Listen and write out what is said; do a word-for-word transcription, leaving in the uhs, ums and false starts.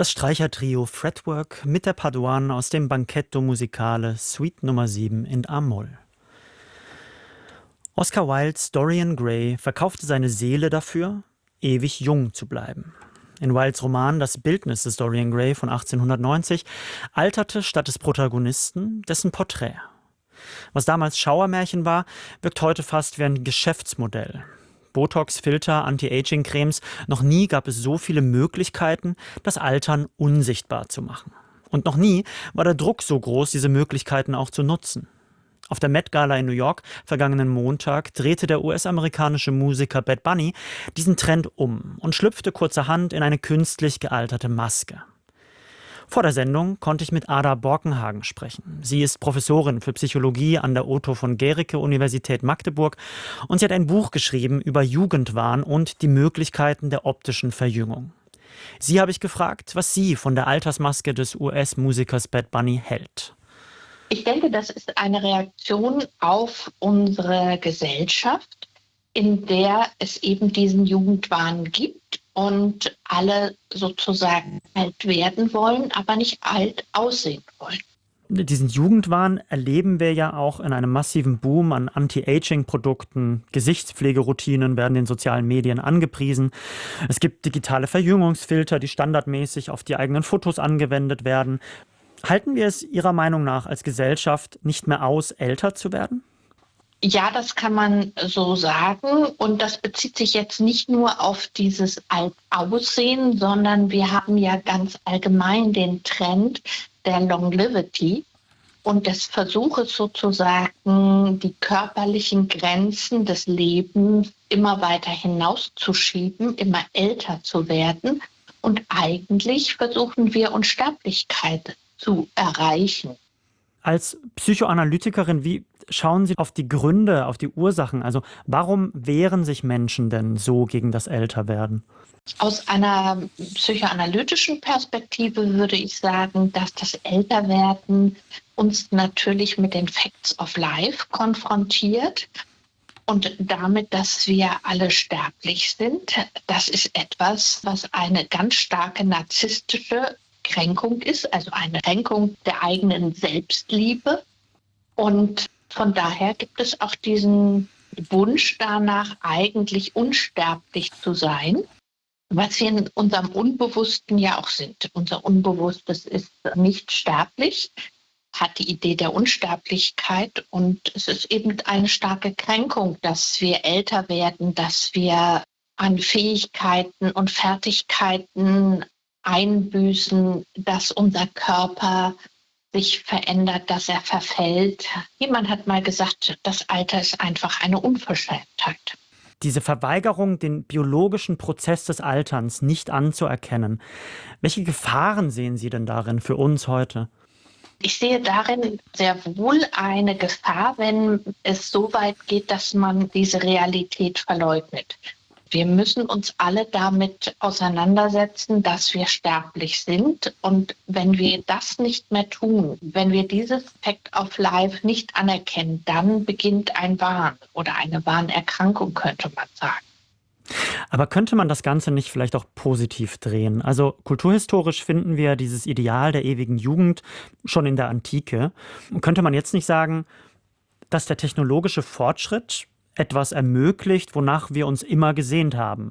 Das Streichertrio Fretwork mit der Paduan aus dem Banchetto Musicale Suite Nummer sieben in A-Moll. Oscar Wildes Dorian Gray verkaufte seine Seele dafür, ewig jung zu bleiben. In Wildes Roman Das Bildnis des Dorian Gray von achtzehnhundertneunzig alterte statt des Protagonisten dessen Porträt. Was damals Schauermärchen war, wirkt heute fast wie ein Geschäftsmodell. Botox, Filter, Anti-Aging-Cremes, noch nie gab es so viele Möglichkeiten, das Altern unsichtbar zu machen. Und noch nie war der Druck so groß, diese Möglichkeiten auch zu nutzen. Auf der Met Gala in New York vergangenen Montag drehte der U S-amerikanische Musiker Bad Bunny diesen Trend um und schlüpfte kurzerhand in eine künstlich gealterte Maske. Vor der Sendung konnte ich mit Ada Borkenhagen sprechen. Sie ist Professorin für Psychologie an der Otto von Guericke Universität Magdeburg und sie hat ein Buch geschrieben über Jugendwahn und die Möglichkeiten der optischen Verjüngung. Sie habe ich gefragt, was sie von der Altersmaske des U S-Musikers Bad Bunny hält. Ich denke, das ist eine Reaktion auf unsere Gesellschaft, in der es eben diesen Jugendwahn gibt und alle sozusagen alt werden wollen, aber nicht alt aussehen wollen. Diesen Jugendwahn erleben wir ja auch in einem massiven Boom an Anti-Aging-Produkten. Gesichtspflegeroutinen werden in sozialen Medien angepriesen. Es gibt digitale Verjüngungsfilter, die standardmäßig auf die eigenen Fotos angewendet werden. Halten wir es Ihrer Meinung nach als Gesellschaft nicht mehr aus, älter zu werden? Ja, das kann man so sagen. Und das bezieht sich jetzt nicht nur auf dieses Altaussehen, sondern wir haben ja ganz allgemein den Trend der Longevity und des Versuches sozusagen, die körperlichen Grenzen des Lebens immer weiter hinauszuschieben, immer älter zu werden. Und eigentlich versuchen wir Unsterblichkeit zu erreichen. Als Psychoanalytikerin, wie schauen Sie auf die Gründe, auf die Ursachen? Also warum wehren sich Menschen denn so gegen das Älterwerden? Aus einer psychoanalytischen Perspektive würde ich sagen, dass das Älterwerden uns natürlich mit den Facts of Life konfrontiert und damit, dass wir alle sterblich sind. Das ist etwas, was eine ganz starke narzisstische Kränkung ist, also eine Kränkung der eigenen Selbstliebe. Und von daher gibt es auch diesen Wunsch danach, eigentlich unsterblich zu sein, was wir in unserem Unbewussten ja auch sind. Unser Unbewusstes ist nicht sterblich, hat die Idee der Unsterblichkeit und es ist eben eine starke Kränkung, dass wir älter werden, dass wir an Fähigkeiten und Fertigkeiten einbüßen, dass unser Körper sich verändert, dass er verfällt. Jemand hat mal gesagt, das Alter ist einfach eine Unverschämtheit. Diese Verweigerung, den biologischen Prozess des Alterns nicht anzuerkennen. Welche Gefahren sehen Sie denn darin für uns heute? Ich sehe darin sehr wohl eine Gefahr, wenn es so weit geht, dass man diese Realität verleugnet. Wir müssen uns alle damit auseinandersetzen, dass wir sterblich sind. Und wenn wir das nicht mehr tun, wenn wir dieses Fact of Life nicht anerkennen, dann beginnt ein Wahn oder eine Wahnerkrankung, könnte man sagen. Aber könnte man das Ganze nicht vielleicht auch positiv drehen? Also kulturhistorisch finden wir dieses Ideal der ewigen Jugend schon in der Antike. Könnte man jetzt nicht sagen, dass der technologische Fortschritt etwas ermöglicht, wonach wir uns immer gesehnt haben?